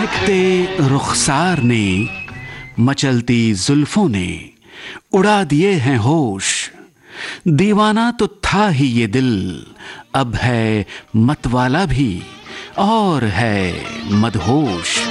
महकते रुखसार ने, मचलती जुल्फों ने उड़ा दिए हैं होश। दीवाना तो था ही ये दिल, अब है मतवाला भी और है मदहोश।